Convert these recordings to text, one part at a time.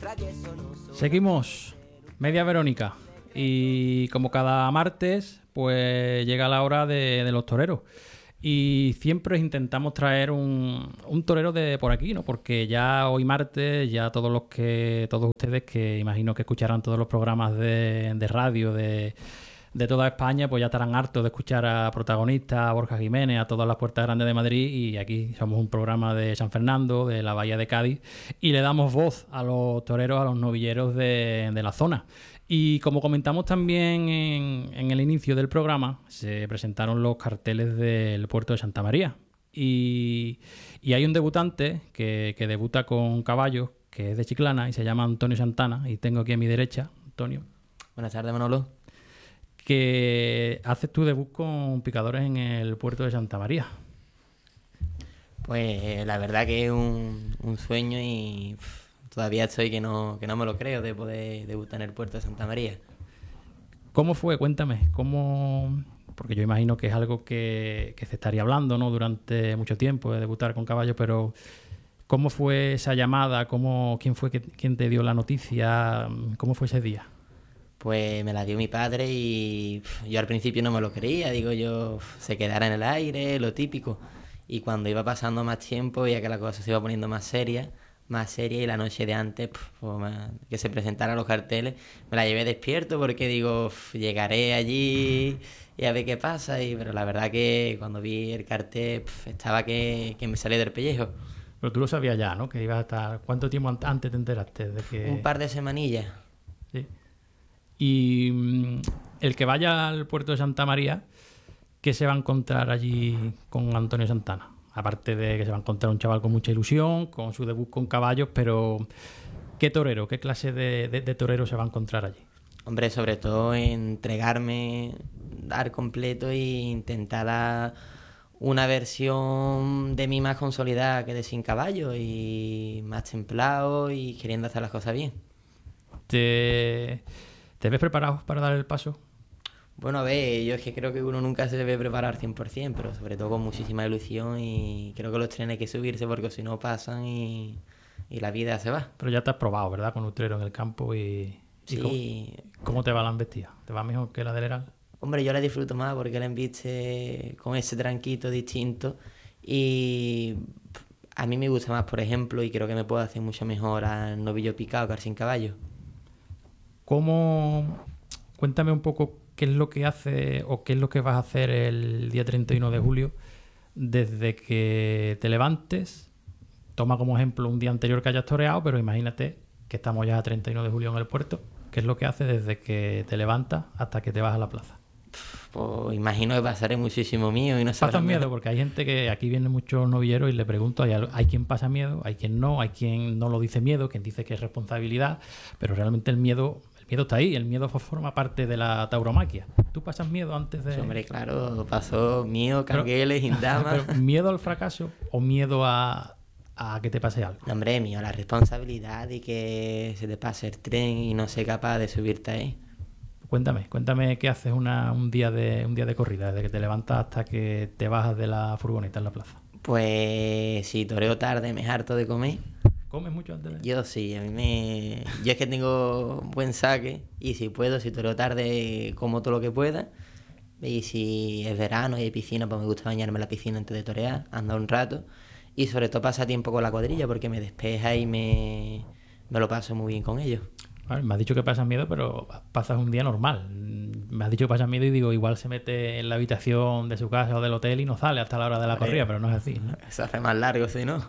Seguimos, Media Verónica, y como cada martes, pues llega la hora de los toreros. Y siempre intentamos traer un torero de por aquí, ¿no? Porque ya hoy martes, ya todos ustedes que imagino que escucharán todos los programas de radio de toda España, pues ya estarán hartos de escuchar a protagonistas, a Borja Jiménez, a todas las puertas grandes de Madrid, y aquí somos un programa de San Fernando, de la Bahía de Cádiz, y le damos voz a los toreros, a los novilleros de la zona. Y como comentamos también en el inicio del programa, se presentaron los carteles del puerto de Santa María. Y hay un debutante que debuta con caballos, que es de Chiclana y se llama Antonio Santana. Y tengo aquí a mi derecha, Antonio. Buenas tardes, Manolo. Que haces tu debut con picadores en el puerto de Santa María. Pues la verdad que es un sueño y todavía estoy que no me lo creo de poder debutar en el puerto de Santa María. ¿Cómo fue? Cuéntame. Porque yo imagino que es algo que se estaría hablando, ¿no? Durante mucho tiempo de debutar con caballos, pero ¿cómo fue esa llamada? ¿Quién fue quien te dio la noticia? ¿Cómo fue ese día? Pues me la dio mi padre y yo al principio no me lo creía, digo yo, se quedará en el aire, lo típico. Y cuando iba pasando más tiempo, veía que la cosa se iba poniendo más seria y la noche de antes, que se presentaran los carteles, me la llevé despierto porque digo, llegaré allí y a ver qué pasa. Pero la verdad que cuando vi el cartel, estaba que me salía del pellejo. Pero tú lo sabías ya, ¿no? Que ibas a estar... ¿Cuánto tiempo antes te enteraste de que...? Un par de semanillas. Sí. Y el que vaya al puerto de Santa María, ¿qué se va a encontrar allí con Antonio Santana? Aparte de que se va a encontrar un chaval con mucha ilusión, con su debut con caballos, pero ¿qué torero, qué clase de torero se va a encontrar allí? Hombre, sobre todo entregarme, dar completo e intentar dar una versión de mí más consolidada que de sin caballo y más templado y queriendo hacer las cosas bien. ¿Te ves preparado para dar el paso? Bueno, a ver, yo es que creo que uno nunca se debe preparar 100%, pero sobre todo con muchísima ilusión y creo que los trenes hay que subirse porque si no pasan y la vida se va. Pero ya te has probado, ¿verdad? Con Utrero en el campo y sí. ¿Cómo te va la embestida? ¿Te va mejor que la del Heral? Hombre, yo la disfruto más porque la embiste con ese tranquito distinto y a mí me gusta más, por ejemplo, y creo que me puedo hacer mucho mejor al novillo picado que al sin caballo. Cuéntame un poco qué es lo que hace o qué es lo que vas a hacer el día 31 de julio desde que te levantes. Toma como ejemplo un día anterior que hayas toreado, pero imagínate que estamos ya a 31 de julio en el puerto. ¿Qué es lo que haces desde que te levantas hasta que te vas a la plaza? Pues imagino que pasaré muchísimo mío y no sé. ¿Pasas miedo? Porque hay gente que aquí vienen muchos novilleros y le pregunto, hay quien pasa miedo, hay quien no lo dice miedo, quien dice que es responsabilidad, pero realmente el miedo está ahí, el miedo forma parte de la tauromaquia. ¿Tú pasas miedo antes de...? Sí, hombre, claro, pasó miedo, cangueles, indamas... ¿Miedo al fracaso o miedo a que te pase algo? No, hombre, miedo a la responsabilidad de que se te pase el tren y no sé capaz de subirte ahí. Cuéntame qué haces un día de corrida, desde que te levantas hasta que te bajas de la furgoneta en la plaza. Pues si toreo tarde me harto de comer. ¿Comes mucho antes de...? Yo sí, yo es que tengo buen saque y si toreo tarde como todo lo que pueda. Y si es verano y hay piscina, pues me gusta bañarme en la piscina antes de torear, andar un rato. Y sobre todo pasar tiempo con la cuadrilla porque me despeja y me lo paso muy bien con ellos. Vale, me has dicho que pasas miedo, pero pasas un día normal. Me has dicho que pasas miedo y digo, igual se mete en la habitación de su casa o del hotel y no sale hasta la hora de la corrida, pero no es así, ¿no? Eso hace más largo, ¿sí, no?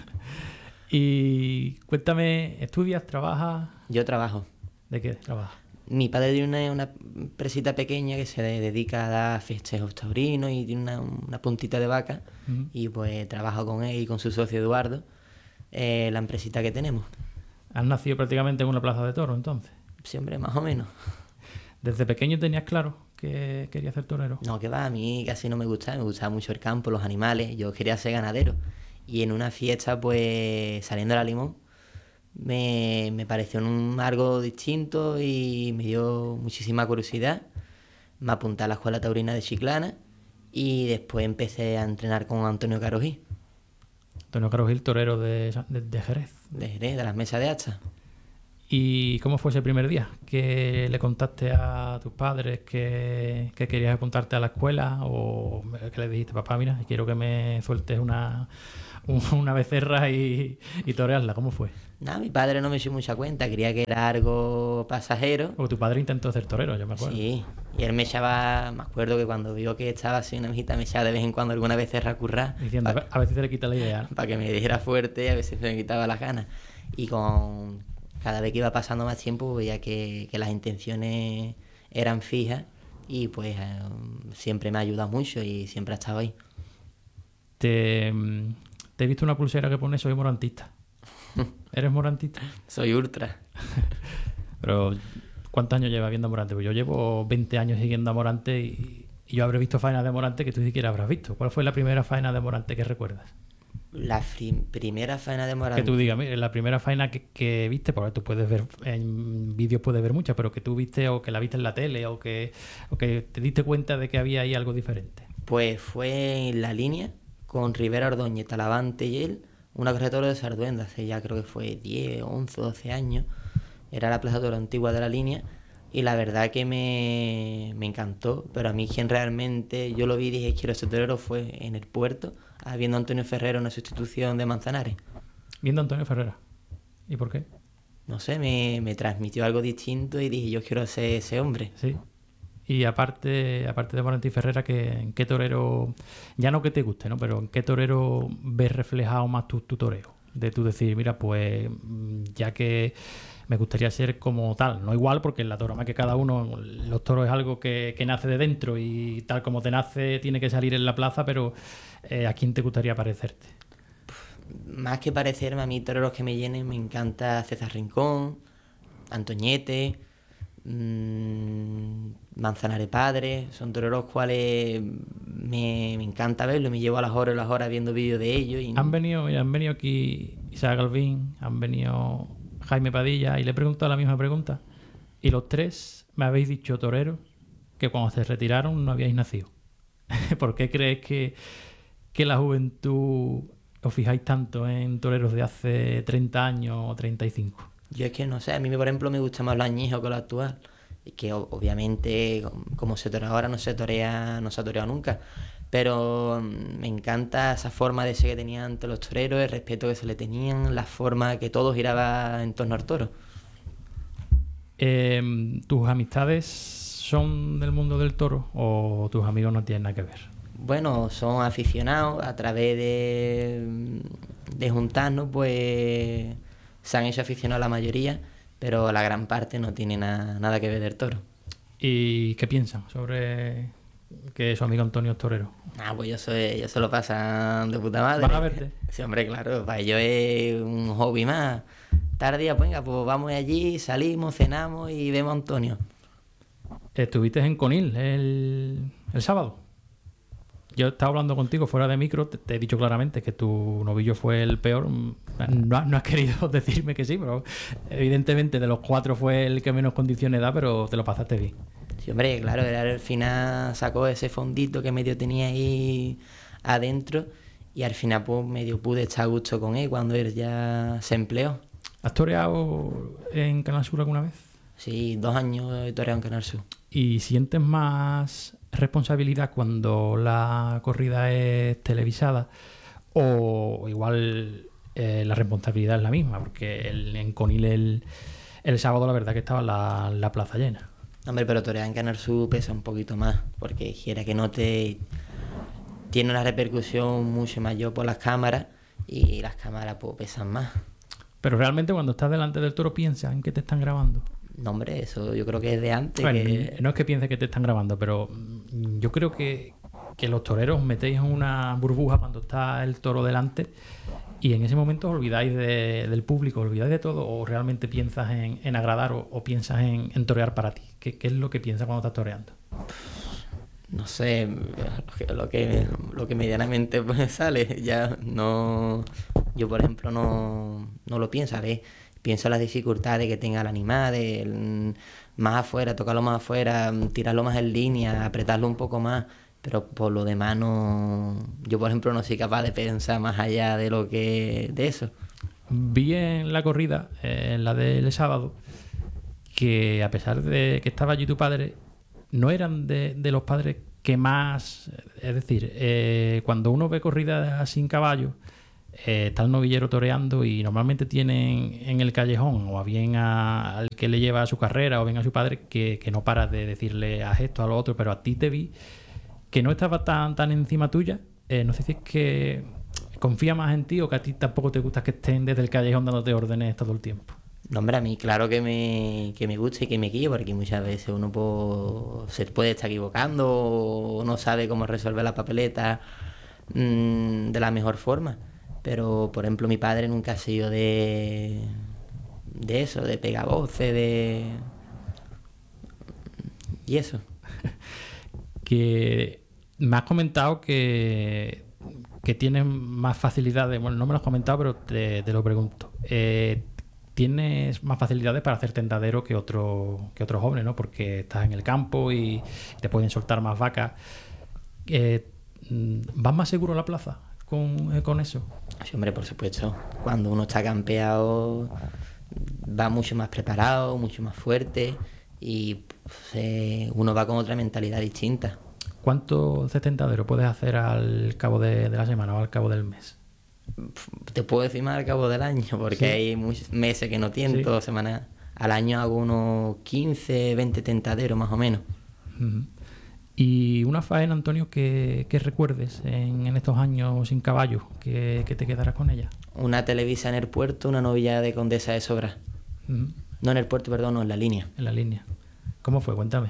Y cuéntame, ¿estudias, trabajas? Yo trabajo. ¿De qué trabajas? Mi padre tiene una empresita pequeña que se dedica a dar festejos taurinos y tiene una puntita de vaca. Uh-huh. Y pues trabajo con él y con su socio Eduardo, la empresita que tenemos. ¿Has nacido prácticamente en una plaza de toros, entonces? Sí, hombre, más o menos. ¿Desde pequeño tenías claro que querías ser torero? No, que va, a mí casi no me gustaba mucho el campo, los animales, yo quería ser ganadero. Y en una fiesta, pues, saliendo de la Limón, me pareció algo distinto y me dio muchísima curiosidad. Me apunté a la escuela taurina de Chiclana y después empecé a entrenar con Antonio Carogil. Antonio Carogil, torero de Jerez. De Jerez, de las mesas de hacha. ¿Y cómo fue ese primer día? ¿Que le contaste a tus padres que querías apuntarte a la escuela? ¿O que le dijiste, papá, mira, quiero que me sueltes una becerra y torearla? ¿Cómo fue? Nada, mi padre no me dio mucha cuenta, creía que era algo pasajero. Porque tu padre intentó ser torero, yo me acuerdo. Sí, y él me echaba, me acuerdo que cuando vio que estaba así una mijita, me echaba de vez en cuando alguna vez a currar. Diciendo, a veces se le quita la idea. Para que me diera fuerte y a veces me quitaba las ganas. Y cada vez que iba pasando más tiempo veía que las intenciones eran fijas y pues siempre me ha ayudado mucho y siempre ha estado ahí. Te he visto una pulsera que pone soy morantista. ¿Eres morantista? Soy ultra. Pero ¿cuántos años llevas viendo a Morante? Pues yo llevo 20 años siguiendo a Morante y yo habré visto faenas de Morante que tú siquiera habrás visto. ¿Cuál fue la primera faena de Morante que recuerdas? La primera faena de Morante. Que tú digas, mira, la primera faena que viste, porque tú puedes ver, en vídeos puedes ver muchas, pero que tú viste o que la viste en la tele o que te diste cuenta de que había ahí algo diferente. Pues fue en la línea con Rivera Ordóñez, Talavante y él, una correa de toros de Sarduenda, hace ya creo que fue 10, 11, 12 años. Era la plaza de toro antigua de la línea y la verdad que me encantó, pero a mí quien realmente yo lo vi y dije quiero ser torero fue en el puerto, viendo a Antonio Ferrero una sustitución de Manzanares. Viendo a Antonio Ferrera. ¿Y por qué? No sé, me transmitió algo distinto y dije yo quiero ser ese hombre. Sí. Y aparte de Morante y Ferrera, ¿en qué torero, ya no que te guste, ¿no? Pero en qué torero ves reflejado más tu toreo? De tú decir, mira, pues ya que me gustaría ser como tal, no igual, porque en la toroma que cada uno, los toros es algo que nace de dentro y tal como te nace tiene que salir en la plaza, pero ¿a quién te gustaría parecerte? Más que parecerme a mí toreros que me llenen, me encanta César Rincón, Antoñete, Manzanares Padre, son toreros cuales me encanta verlo, me llevo a las horas viendo vídeos de ellos. Han venido aquí Isaac Galvín, han venido Jaime Padilla y le he preguntado la misma pregunta y los tres me habéis dicho toreros que cuando se retiraron no habíais nacido. ¿Por qué crees que la juventud os fijáis tanto en toreros de hace 30 años o 35? Yo es que no sé, a mí por ejemplo me gusta más lo añejo que lo actual. Y que obviamente como se torea ahora no se ha toreado nunca. Pero me encanta esa forma de ser que tenían ante los toreros, el respeto que se le tenían, la forma que todo giraba en torno al toro. ¿Tus amistades son del mundo del toro o tus amigos no tienen nada que ver? Bueno, son aficionados, a través de juntarnos pues se han hecho aficionados la mayoría, pero la gran parte no tiene nada que ver del toro. ¿Y qué piensan sobre que su amigo Antonio es torero? Pues ellos se lo pasan de puta madre. ¿Van a verte? Sí, hombre, claro, para ellos es un hobby más. Tarde, pues venga, pues vamos allí, salimos, cenamos y vemos a Antonio. ¿Estuviste en Conil el sábado? Yo estaba hablando contigo fuera de micro, te he dicho claramente que tu novillo fue el peor. No has querido decirme que sí, pero evidentemente de los 4 fue el que menos condiciones da, pero te lo pasaste bien. Sí, hombre, claro, al final sacó ese fondito que medio tenía ahí adentro y al final pues medio pude estar a gusto con él cuando él ya se empleó. ¿Has toreado en Canal Sur alguna vez? Sí, 2 años he toreado en Canal Sur. ¿Y sientes más responsabilidad cuando la corrida es televisada o igual la responsabilidad es la misma? Porque en Conil el sábado la verdad que estaba la plaza llena. Hombre, pero torear en Canal Sur pesa un poquito más, porque quiera que no tiene una repercusión mucho mayor por las cámaras y las cámaras pues pesan más. Pero realmente cuando estás delante del toro piensas en que te están grabando. No, hombre, eso yo creo que es de antes. Bueno, no es que pienses que te están grabando, pero yo creo que los toreros os metéis en una burbuja cuando está el toro delante y en ese momento os olvidáis del público, os olvidáis de todo o realmente piensas en agradar o piensas en torear para ti. ¿Qué es lo que piensas cuando estás toreando? No sé, lo que medianamente pues sale, ya no... Yo, por ejemplo, no lo pienso, ¿ves? Pienso en las dificultades que tenga el animal, más afuera, tocarlo más afuera, tirarlo más en línea, apretarlo un poco más, pero por lo demás no... Yo, por ejemplo, no soy capaz de pensar más allá de eso. Vi en la corrida, en la del sábado, que a pesar de que estaba allí tu padre, no eran de los padres que más... Es decir, cuando uno ve corridas sin caballo, está el novillero toreando y normalmente tienen en el callejón o bien al que le lleva a su carrera o bien a su padre que no para de decirle a esto, a lo otro, pero a ti te vi que no estaba tan encima tuya. No sé si es que confía más en ti o que a ti tampoco te gusta que estén desde el callejón dándote órdenes todo el tiempo. No, hombre, a mí claro que me gusta y que me guíe, porque muchas veces uno se puede estar equivocando o no sabe cómo resolver la papeleta de la mejor forma. Pero, por ejemplo, mi padre nunca ha sido de eso, de pegavoces, y eso. Que me has comentado que tienes más facilidades. Bueno, no me lo has comentado, pero te lo pregunto. Tienes más facilidades para hacer tentadero que otros jóvenes, ¿no? Porque estás en el campo y te pueden soltar más vacas. ¿Vas más seguro a la plaza con eso? Sí, hombre, por supuesto. Cuando uno está campeado va mucho más preparado, mucho más fuerte y uno va con otra mentalidad distinta. ¿Cuántos de tentadero puedes hacer al cabo de la semana o al cabo del mes? Te puedo decir más al cabo del año, porque ¿Sí? hay muchos meses que no tiento, ¿Sí? semanas. Al año hago unos 15, 20 tentaderos más o menos. Uh-huh. Y una faena, Antonio, que recuerdes en estos años sin caballos, que te quedarás con ella. Una televisa en el puerto, una novilla de Condesa de Sobra. Uh-huh. No en el puerto, perdón, no, en la línea. En la línea. ¿Cómo fue? Cuéntame.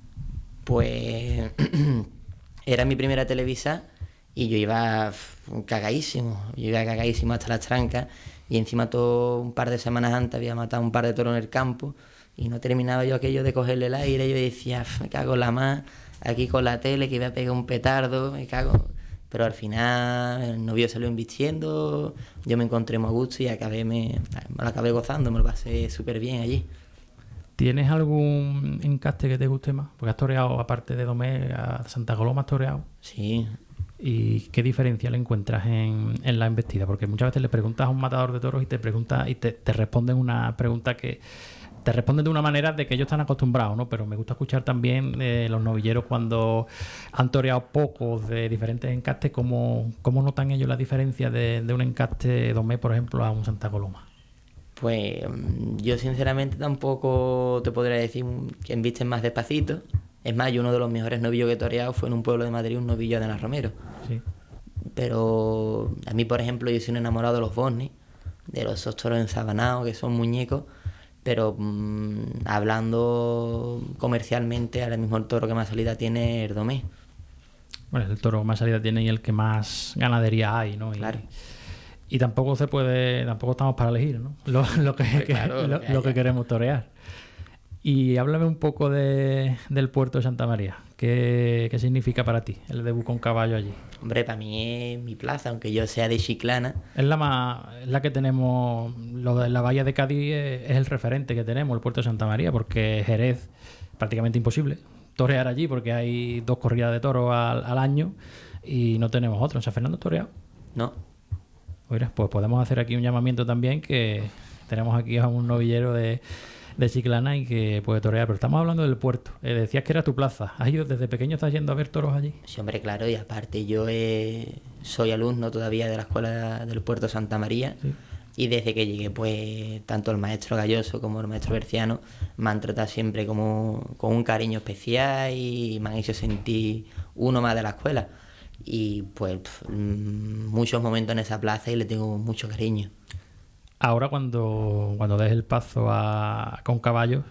Pues era mi primera televisa y yo iba cagadísimo. Yo iba cagadísimo hasta las trancas y encima todo un par de semanas antes había matado un par de toros en el campo y no terminaba yo aquello de cogerle el aire. Yo decía, me cago en la mar, aquí con la tele que iba a pegar un petardo, me cago. Pero al final el novio salió invistiendo, yo me encontré muy a gusto y me lo acabé gozando, me lo pasé súper bien allí. ¿Tienes algún encaste que te guste más? Porque has toreado, aparte de Domé, a Santa Coloma has toreado. Sí. ¿Y qué diferencia le encuentras en la embestida? Porque muchas veces le preguntas a un matador de toros y te responden una pregunta que te responden de una manera de que ellos están acostumbrados, ¿no? Pero me gusta escuchar también los novilleros cuando han toreado pocos de diferentes encastes, cómo notan ellos la diferencia de un encaste Domé, por ejemplo, a un Santa Coloma. Pues yo sinceramente tampoco te podría decir que embisten más despacito. Es más, yo uno de los mejores novillos que he toreado fue en un pueblo de Madrid, un novillo de Ana Romero. Sí. Pero a mí, por ejemplo, yo soy un enamorado de los Bosni, de los esos toros ensabanados, que son muñecos. Pero hablando comercialmente, ahora mismo el toro que más salida tiene es el Domé. Bueno, el toro que más salida tiene y el que más ganadería hay, ¿no? Claro. Y tampoco tampoco estamos para elegir, ¿no? Lo que queremos torear. Y háblame un poco del puerto de Santa María. ¿Qué significa para ti el debut con caballo allí? Hombre, para mí es mi plaza, aunque yo sea de Chiclana. Es la que tenemos, lo de la bahía de Cádiz es el referente que tenemos, el puerto de Santa María, porque Jerez prácticamente imposible torear allí porque hay 2 corridas de toros al año y no tenemos otro. ¿En San Fernando has toreado? No. Mira, pues podemos hacer aquí un llamamiento también, que tenemos aquí a un novillero de Chiclana y que puede torear, pero estamos hablando del puerto. Decías que era tu plaza. ¿Has ido desde pequeño, estás yendo a ver toros allí? Sí, hombre, claro, y aparte yo soy alumno todavía de la escuela del puerto Santa María. Sí. Y desde que llegué, pues tanto el maestro Galloso como el maestro Berciano me han tratado siempre con un cariño especial y me han hecho sentir uno más de la escuela. Y pues muchos momentos en esa plaza y le tengo mucho cariño. Ahora cuando des el paso con caballos,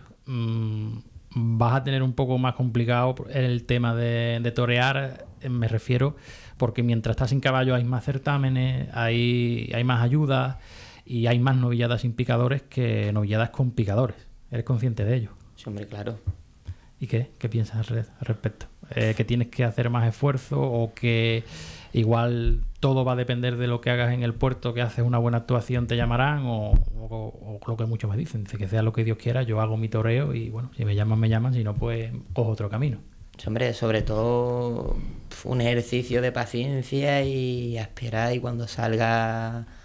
vas a tener un poco más complicado el tema de torear, me refiero, porque mientras estás sin caballo hay más certámenes, hay más ayudas y hay más novilladas sin picadores que novilladas con picadores. ¿Eres consciente de ello? Sí, hombre, claro. ¿Y qué piensas al respecto? ¿Que tienes que hacer más esfuerzo o que igual todo va a depender de lo que hagas en el puerto, que haces una buena actuación te llamarán o lo que muchos me dicen, que sea lo que Dios quiera, yo hago mi toreo y bueno, si me llaman, si no pues cojo otro camino? Sí, hombre, sobre todo un ejercicio de paciencia y esperar y cuando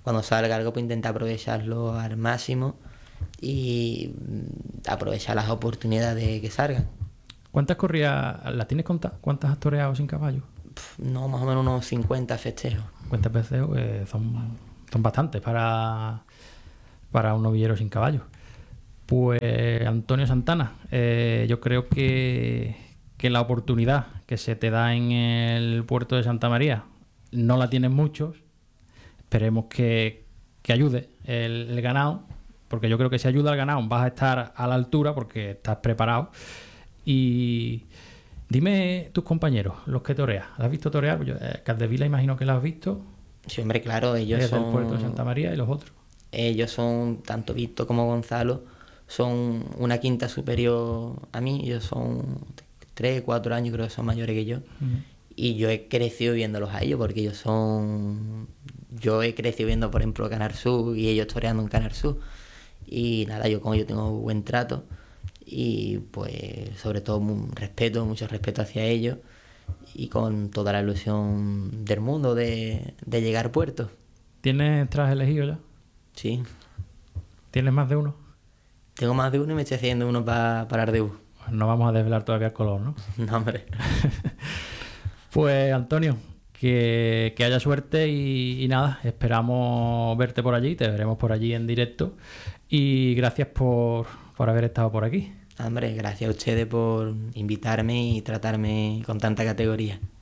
cuando salga algo, pues intentar aprovecharlo al máximo y aprovechar las oportunidades que salgan. ¿Cuántas corridas las tienes contadas? ¿Cuántas has toreado sin caballo? No, más o menos unos 50 festejos. 50 veces son bastantes para un novillero sin caballo. Pues Antonio Santana, yo creo que la oportunidad que se te da en el puerto de Santa María no la tienen muchos. Esperemos que ayude el ganado, porque yo creo que si ayuda al ganado vas a estar a la altura porque estás preparado. Y dime tus compañeros, los que toreas. ¿Has visto torear? Capdevila imagino que lo has visto. Sí, hombre, claro, ellos Desde son... el puerto de Santa María y los otros. Ellos son, tanto Víctor como Gonzalo, son una quinta superior a mí. Ellos son 3, 4 años, creo que son mayores que yo. Y yo he crecido viéndolos a ellos porque ellos son... Yo he crecido viendo, por ejemplo, Canal Sur y ellos toreando en Canal Sur. Y nada, yo tengo buen trato y pues sobre todo mucho respeto hacia ellos y con toda la ilusión del mundo de llegar al puerto. ¿Tienes traje elegido ya? Sí. ¿Tienes más de uno? Tengo más de uno y me estoy haciendo uno para Ardebú. Pues no vamos a desvelar todavía el color, ¿no? No, hombre. Pues Antonio, que haya suerte y nada, esperamos verte por allí, te veremos por allí en directo y gracias por haber estado por aquí. Hombre, gracias a ustedes por invitarme y tratarme con tanta categoría.